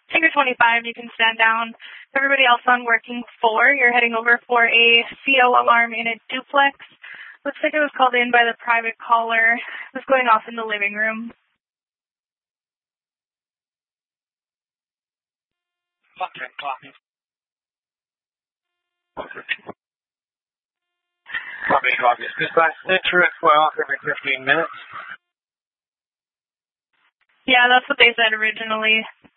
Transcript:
Figure 25, you can stand down. Everybody else on working 4, you're heading over for a CO alarm in a duplex. Looks like it was called in by the private caller. It was going off in the living room. Okay, copy. Copy. Dispatch, enter at 12 every 15 minutes. Yeah, that's what they said originally.